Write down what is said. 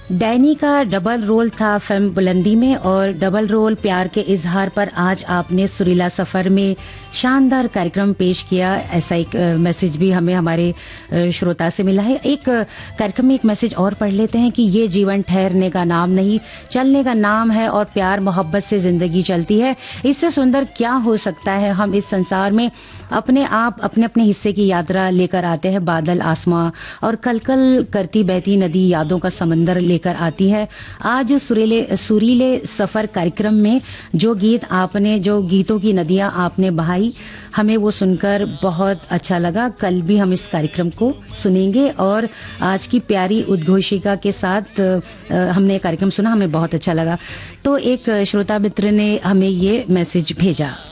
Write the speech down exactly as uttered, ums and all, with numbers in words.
Danny का double role था film बुलंदी में, और डबल रोल प्यार के इजहार पर आज आपने सुरीला सफर में शानदार कार्यक्रम पेश किया। ऐसा एक मैसेज भी हमें हमारे श्रोता से मिला है। एक कार्यक्रम में एक मैसेज और पढ़ लेते हैं कि ये जीवन ठहरने का नाम नहीं, चलने का नाम है, और प्यार मोहब्बत से जिंदगी चलती है। इससे सुंदर क्या हो सकता है। हम इस संसार में अपने आप अपने अपने हिस्से की यात्रा लेकर आते हैं। बादल, आसमां और कलकल करती बहती नदी यादों का समंदर लेकर आती है। आज सुरीले सुरीले सफर कार्यक्रम में जो गीत आपने, जो गीतों की नदियां आपने बहाई, हमें वो सुनकर बहुत अच्छा लगा। कल भी हम इस कार्यक्रम को सुनेंगे, और आज की प्यारी उद्घोषिका के साथ हमने कार्यक्रम सुना, हमें बहुत अच्छा लगा। तो एक श्रोता मित्र ने हमें ये मैसेज भेजा।